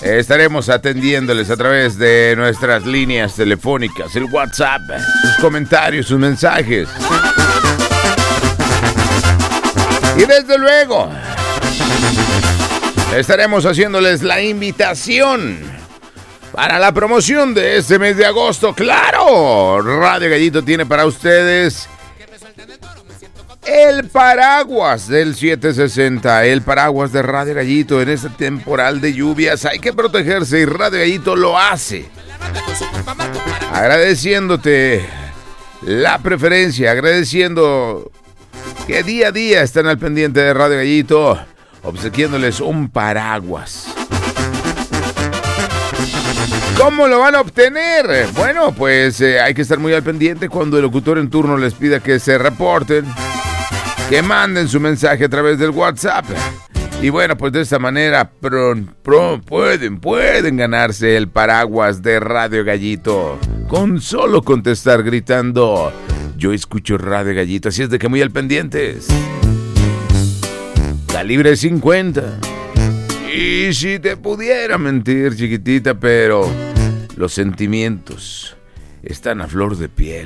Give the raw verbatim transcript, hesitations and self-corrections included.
estaremos atendiéndoles a través de nuestras líneas telefónicas, el WhatsApp, sus comentarios, sus mensajes. Y desde luego, estaremos haciéndoles la invitación para la promoción de este mes de agosto. ¡Claro! Radio Gallito tiene para ustedes el paraguas del setecientos sesenta, el paraguas de Radio Gallito en este temporal de lluvias. Hay que protegerse y Radio Gallito lo hace. Agradeciéndote la preferencia, agradeciendo que día a día están al pendiente de Radio Gallito, obsequiándoles un paraguas. ¿Cómo lo van a obtener? Bueno, pues eh, hay que estar muy al pendiente cuando el locutor en turno les pida que se reporten, que manden su mensaje a través del WhatsApp. Y bueno, pues de esta manera pron, pron, pueden, pueden ganarse el paraguas de Radio Gallito con solo contestar gritando: yo escucho Radio Gallito. Así es de que muy al pendientes. Calibre cincuenta. Y si te pudiera mentir, chiquitita, pero los sentimientos están a flor de piel.